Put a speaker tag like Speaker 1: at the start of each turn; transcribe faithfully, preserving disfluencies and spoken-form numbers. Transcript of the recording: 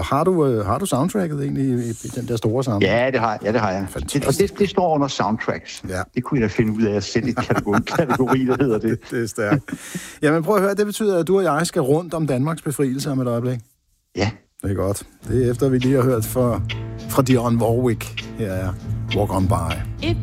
Speaker 1: Og har du, øh, har du soundtracket egentlig i, i den der store samling?
Speaker 2: Ja, det har, ja, det har jeg. Det, og det, det står under soundtracks. Ja. Det kunne jeg da finde ud af at sætte et kategori, kategori der hedder det.
Speaker 1: det. Det er stærkt. Jamen prøv at høre, det betyder, at du og jeg skal rundt om Danmarks befrielse om et øjeblik.
Speaker 2: Ja.
Speaker 1: Det er godt. Det er efter, vi lige har hørt fra, fra Dionne Warwick. Her er Walk On By.
Speaker 3: If